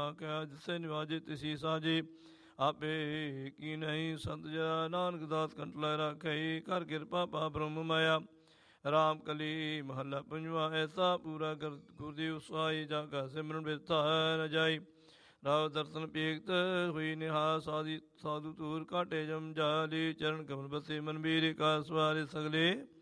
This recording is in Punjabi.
ਤਾਂ ਕਿਆ ਜਿਸੇ ਨਿਵਾਜੇ ਤਿਸੀ ਸਾਜੇ। ਆਪੇ ਕੀ ਨਹੀਂ ਸੰਤ ਜया ਨਾਨਕ ਦਾਸ ਕੰਠ ਲੈ ਰਾਖਈ। ਕਰ ਕਿਰਪਾ ਪਾ ਬ੍ਰਹਮ ਮਾਇਆ ਰਾਮ ਕਲੀ ਮਹੱਲਾ ਪੰਜਵਾ। ਐਸਾ ਪੂਰਾ ਗੁਰਦੇਵ ਸੁਹਾਈ ਜਾ ਕਾ ਸਿਮਰਨ ਬਿਰਥਾ ਨ ਜਾਈ। ਰਾਵ ਦਰਸ਼ਨ ਪੇਖਤ ਹੋਈ ਨਿਹਾਲ ਸਾਧੂ ਤੂਰ ਕਾਟੇ ਜਮ ਜਾਲੀ। ਚਰਨ ਕਮਲ ਬਸੇ ਮਨ ਬੀਰ ਕਾ ਸਵਾਰੇ ਸਗਲੇ